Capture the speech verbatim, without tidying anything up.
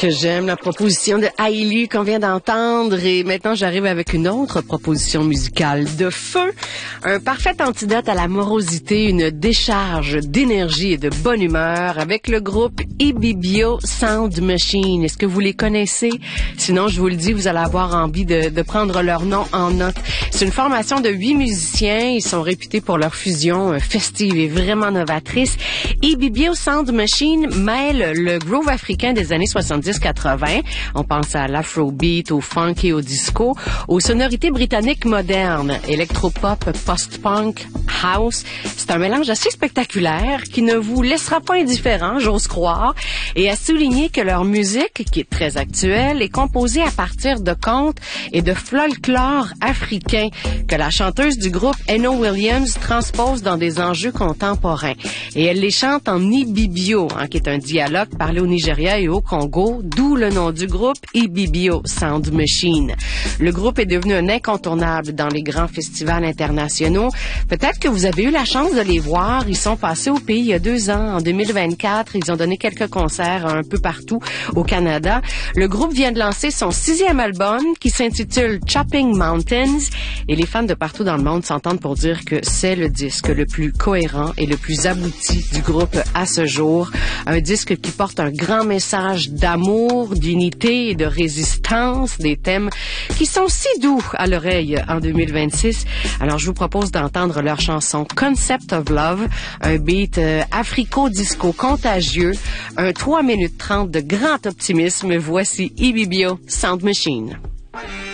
Que j'aime la proposition de Hailey qu'on vient d'entendre et maintenant j'arrive avec une autre proposition musicale de feu, un parfait antidote à la morosité, une décharge d'énergie et de bonne humeur avec le groupe Ibibio Sound Machine. Est-ce que vous les connaissez? Sinon, je vous le dis, vous allez avoir envie de, de prendre leur nom en note. C'est une formation de huit musiciens. Ils sont réputés pour leur fusion festive et vraiment novatrice. Ibibio Sound Machine mêle le groove africain des années soixante-dix quatre-vingts. On pense à l'afrobeat, au funk et au disco, aux sonorités britanniques modernes, électropop, post-punk, house. C'est un mélange assez spectaculaire qui ne vous laissera pas indifférent, j'ose croire, et à souligner que leur musique, qui est très actuelle, est composée à partir de contes et de folklore africain que la chanteuse du groupe Eno Williams transpose dans des enjeux contemporains. Et elle les chante en Ibibio, hein, qui est un dialecte parlé au Nigeria et au Congo, d'où le nom du groupe Ibibio Sound Machine. Le groupe est devenu un incontournable dans les grands festivals internationaux. Peut-être que vous avez eu la chance de les voir. Ils sont passés au pays il y a deux ans, en deux mille vingt-quatre. Ils ont donné quelques concerts un peu partout au Canada. Le groupe vient de lancer son sixième album qui s'intitule Chopping Mountains et les fans de partout dans le monde s'entendent pour dire que c'est le disque le plus cohérent et le plus abouti du groupe à ce jour. Un disque qui porte un grand message d'amour, d'unité et de résistance, des thèmes qui sont si doux à l'oreille en deux mille vingt-six. Alors, je vous propose d'entendre leur chanson Concept of Love, un beat euh, africo-disco contagieux, un trois minutes trente de grand optimisme. Voici Ibibio Sound Machine.